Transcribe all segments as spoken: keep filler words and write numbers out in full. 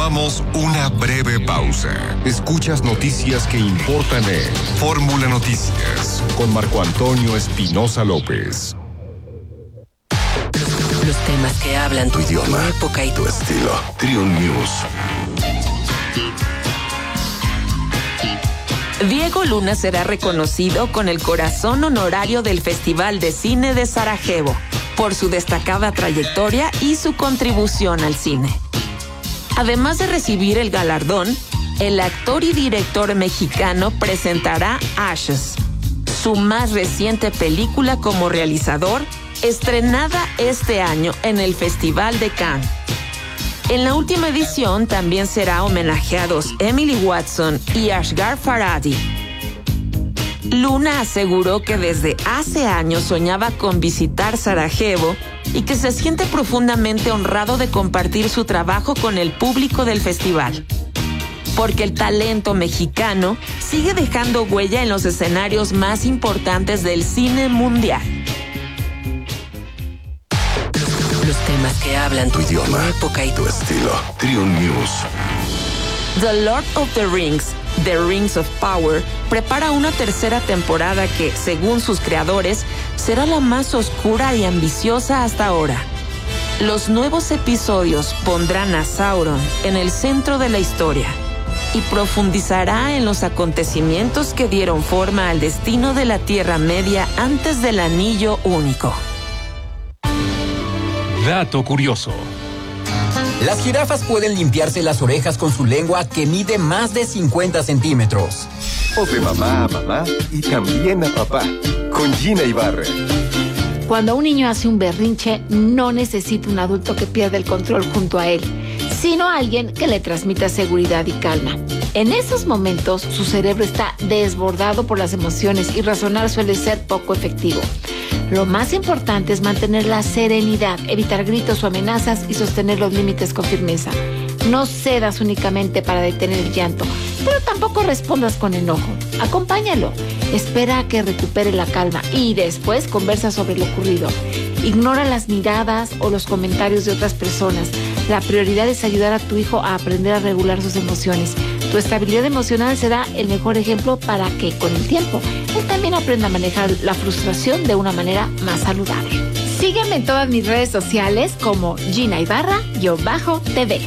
Tomamos una breve pausa. Escuchas noticias que importan en Fórmula Noticias con Marco Antonio Espinosa López. Los temas que hablan tu idioma, tu época y tu estilo. Triun News. Diego Luna será reconocido con el corazón honorario del Festival de Cine de Sarajevo por su destacada trayectoria y su contribución al cine. Además de recibir el galardón, el actor y director mexicano presentará Ashes, su más reciente película como realizador, estrenada este año en el Festival de Cannes. En la última edición también será homenajeados Emily Watson y Asghar Farhadi. Luna aseguró que desde hace años soñaba con visitar Sarajevo y que se siente profundamente honrado de compartir su trabajo con el público del festival. Porque el talento mexicano sigue dejando huella en los escenarios más importantes del cine mundial. Los temas que hablan tu idioma, tu época y tu estilo. Triun News. The Lord of the Rings, The Rings of Power, prepara una tercera temporada que, según sus creadores, será la más oscura y ambiciosa hasta ahora. Los nuevos episodios pondrán a Sauron en el centro de la historia y profundizará en los acontecimientos que dieron forma al destino de la Tierra Media antes del Anillo Único. Dato curioso. Las jirafas pueden limpiarse las orejas con su lengua que mide más de cincuenta centímetros. O de mamá a mamá y también a papá, con Gina Ibarra. Cuando un niño hace un berrinche, no necesita un adulto que pierda el control junto a él, sino alguien que le transmita seguridad y calma. En esos momentos, su cerebro está desbordado por las emociones y razonar suele ser poco efectivo. Lo más importante es mantener la serenidad, evitar gritos o amenazas y sostener los límites con firmeza. No cedas únicamente para detener el llanto, pero tampoco respondas con enojo. Acompáñalo, espera a que recupere la calma y después conversa sobre lo ocurrido. Ignora las miradas o los comentarios de otras personas. La prioridad es ayudar a tu hijo a aprender a regular sus emociones. Tu estabilidad emocional será el mejor ejemplo para que, con el tiempo, él también aprenda a manejar la frustración de una manera más saludable. Sígueme en todas mis redes sociales como Gina Ibarra-T V.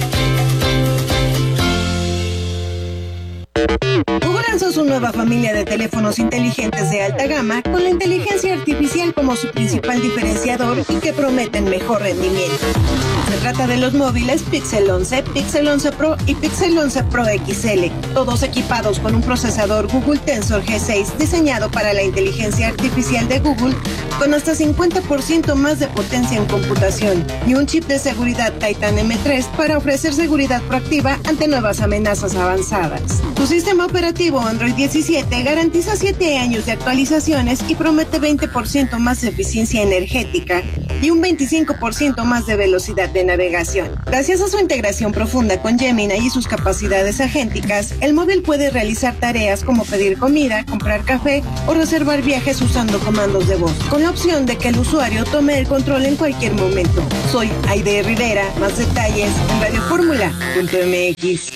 Google lanzó su nueva familia de teléfonos inteligentes de alta gama con la inteligencia artificial como su principal diferenciador y que prometen mejor rendimiento. Se trata de los móviles Pixel once, Pixel once Pro y Pixel once Pro X L, todos equipados con un procesador Google Tensor G seis diseñado para la inteligencia artificial de Google con hasta cincuenta por ciento más de potencia en computación y un chip de seguridad Titan M tres para ofrecer seguridad proactiva ante nuevas amenazas avanzadas. Su sistema operativo Android diecisiete garantiza siete años de actualizaciones y promete veinte por ciento más de eficiencia energética y un veinticinco por ciento más de velocidad de navegación. Gracias a su integración profunda con Gemini y sus capacidades agénticas, el móvil puede realizar tareas como pedir comida, comprar café o reservar viajes usando comandos de voz, con la opción de que el usuario tome el control en cualquier momento. Soy Aide Rivera, más detalles en radio fórmula punto m x.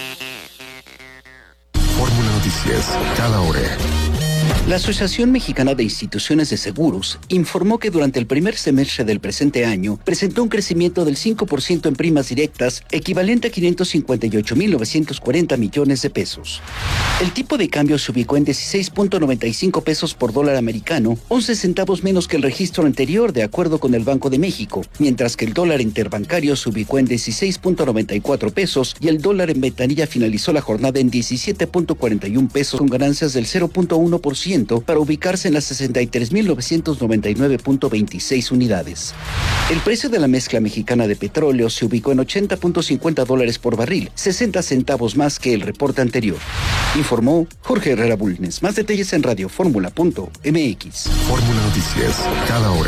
Fórmula Noticias, cada hora. La Asociación Mexicana de Instituciones de Seguros informó que durante el primer semestre del presente año presentó un crecimiento del cinco por ciento en primas directas, equivalente a quinientos cincuenta y ocho mil novecientos cuarenta millones de pesos. El tipo de cambio se ubicó en dieciséis punto noventa y cinco pesos por dólar americano, once centavos menos que el registro anterior, de acuerdo con el Banco de México, mientras que el dólar interbancario se ubicó en dieciséis punto noventa y cuatro pesos y el dólar en ventanilla finalizó la jornada en diecisiete punto cuarenta y uno pesos, con ganancias del cero punto uno por ciento para ubicarse en las sesenta y tres mil novecientos noventa y nueve punto veintiséis unidades. El precio de la mezcla mexicana de petróleo se ubicó en ochenta punto cincuenta dólares por barril, sesenta centavos más que el reporte anterior. Informó Jorge Herrera Bulnes. Más detalles en radio fórmula punto m x. Fórmula Noticias, cada hora.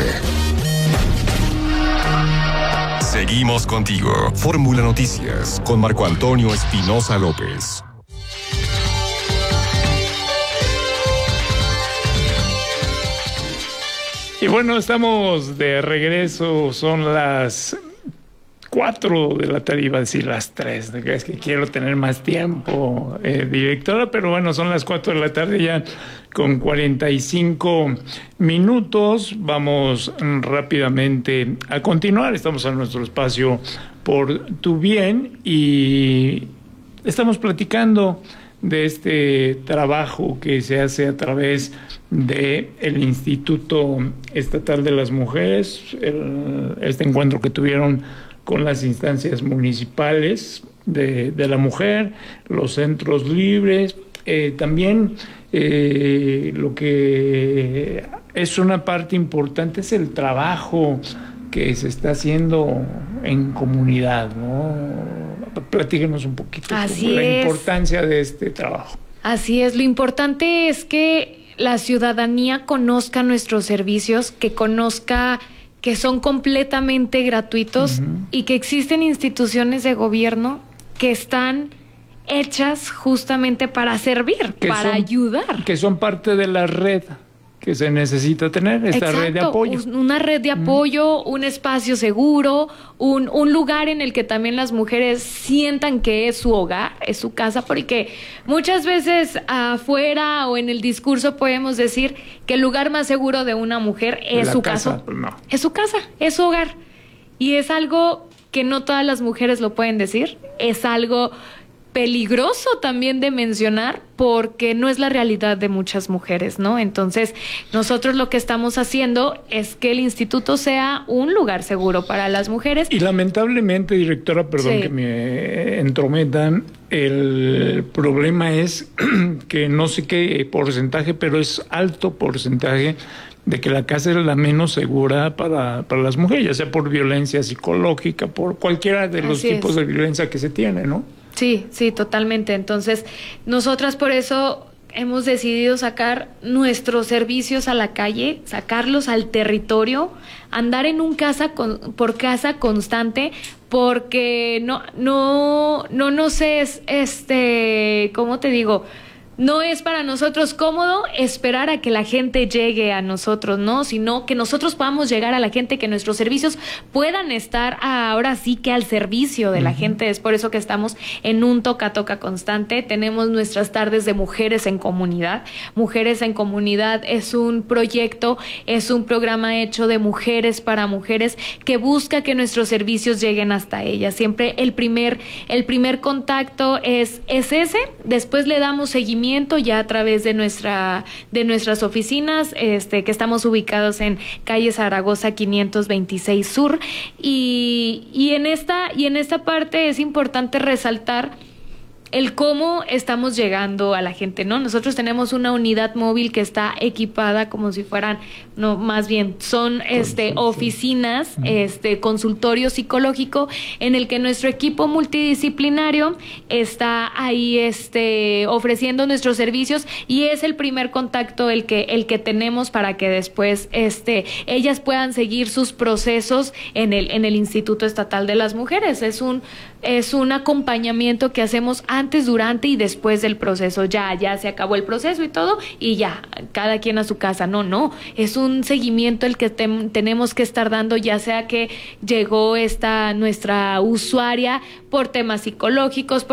Seguimos contigo. Fórmula Noticias con Marco Antonio Espinosa López. Y bueno, estamos de regreso, son las cuatro de la tarde, iba a decir las tres, es que quiero tener más tiempo, eh, directora, pero bueno, son las cuatro de la tarde ya con cuarenta y cinco minutos. Vamos rápidamente a continuar, estamos en nuestro espacio Por Tu Bien y estamos platicando de este trabajo que se hace a través de el Instituto Estatal de las Mujeres, el, este encuentro que tuvieron con las instancias municipales de, de la mujer, los centros libres, eh, también eh, lo que es una parte importante es el trabajo que se está haciendo en comunidad, ¿no? Platíquenos un poquito Así sobre la es. importancia de este trabajo. Así es, lo importante es que la ciudadanía conozca nuestros servicios, que conozca que son completamente gratuitos uh-huh. y que existen instituciones de gobierno que están hechas justamente para servir, que para son, ayudar. Que son parte de la red que se necesita tener, esta Exacto, red de apoyo. Una red de apoyo, mm. un espacio seguro, un, un lugar en el que también las mujeres sientan que es su hogar, es su casa, porque muchas veces afuera o en el discurso podemos decir que el lugar más seguro de una mujer es su casa. Pues no. Es su casa, es su hogar. Y es algo que no todas las mujeres lo pueden decir, es algo peligroso también de mencionar porque no es la realidad de muchas mujeres, ¿no? Entonces, nosotros lo que estamos haciendo es que el instituto sea un lugar seguro para las mujeres. Y lamentablemente, directora, perdón sí. que me entrometan, el problema es que no sé qué porcentaje, pero es alto porcentaje de que la casa es la menos segura para, para las mujeres, ya sea por violencia psicológica, por cualquiera de los Así tipos es. de violencia que se tiene, ¿no? Sí, sí, totalmente. Entonces, nosotras por eso hemos decidido sacar nuestros servicios a la calle, sacarlos al territorio, andar en un casa con, por casa constante, porque no, no, no nos es, este, ¿cómo te digo? No es para nosotros cómodo esperar a que la gente llegue a nosotros, ¿no? Sino que nosotros podamos llegar a la gente, que nuestros servicios puedan estar ahora sí que al servicio de la uh-huh. gente. Es por eso que estamos en un toca-toca constante. Tenemos nuestras tardes de Mujeres en Comunidad. Mujeres en Comunidad es un proyecto, es un programa hecho de mujeres para mujeres que busca que nuestros servicios lleguen hasta ellas. Siempre el primer, el primer contacto es, es ese, después le damos seguimiento ya a través de nuestra de nuestras oficinas, este que estamos ubicados en calle Zaragoza quinientos veintiséis Sur y, y en esta y en esta parte es importante resaltar el cómo estamos llegando a la gente, ¿no? Nosotros tenemos una unidad móvil que está equipada como si fueran, no, más bien son este oficinas, este consultorio psicológico en el que nuestro equipo multidisciplinario está ahí este ofreciendo nuestros servicios y es el primer contacto el que el que tenemos para que después este ellas puedan seguir sus procesos en el en el Instituto Estatal de las Mujeres. Es un es un acompañamiento que hacemos antes, durante y después del proceso. Ya, ya se acabó el proceso y todo, y ya, cada quien a su casa. No, no, es un seguimiento el que te, tenemos que estar dando, ya sea que llegó esta nuestra usuaria por temas psicológicos, por